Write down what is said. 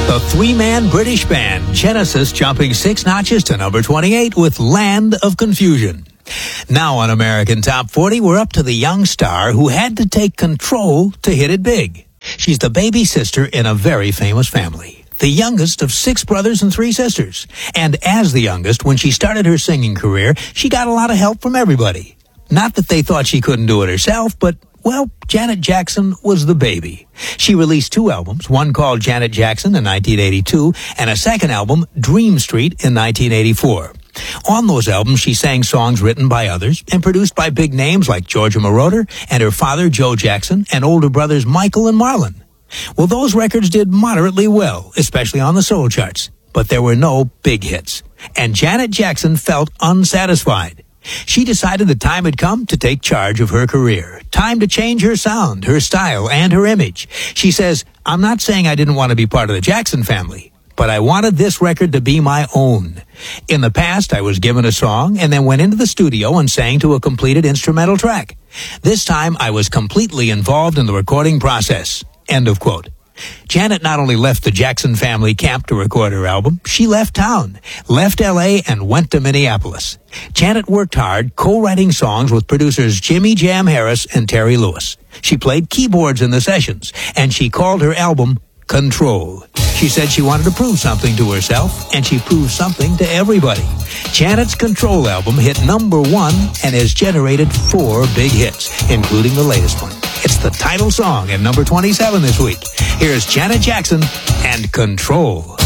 The three-man British band Genesis jumping 6 notches to number 28 with Land of Confusion. Now on American Top 40, we're up to the young star who had to take control to hit it big. She's the baby sister in a very famous family, the youngest of 6 brothers and 3 sisters. And as the youngest, when she started her singing career, she got a lot of help from everybody. Not that they thought she couldn't do it herself, but, well, Janet Jackson was the baby. She released 2 albums, one called Janet Jackson in 1982, and a second album, Dream Street, in 1984. On those albums, she sang songs written by others and produced by big names like Georgia Moroder and her father, Joe Jackson, and older brothers Michael and Marlon. Well, those records did moderately well, especially on the soul charts, but there were no big hits. And Janet Jackson felt unsatisfied. She decided the time had come to take charge of her career. Time to change her sound, her style, and her image. She says, "I'm not saying I didn't want to be part of the Jackson family, but I wanted this record to be my own. In the past, I was given a song and then went into the studio and sang to a completed instrumental track. This time, I was completely involved in the recording process." End of quote. Janet not only left the Jackson family camp to record her album, she left town, left L.A., and went to Minneapolis. Janet worked hard, co-writing songs with producers Jimmy Jam Harris and Terry Lewis. She played keyboards in the sessions, and she called her album Control. She said she wanted to prove something to herself, and she proved something to everybody. Janet's Control album hit number 1 and has generated 4 big hits, including the latest one. It's the title song at number 27 this week. Here's Janet Jackson and Control.